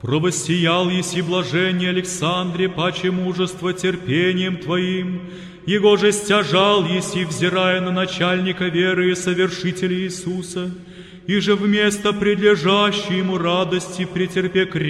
Провоссиял еси блажение Александре, паче мужество терпением Твоим, его же стяжал еси, взирая на начальника веры и совершителя Иисуса, и же вместо предлежащей ему радости претерпе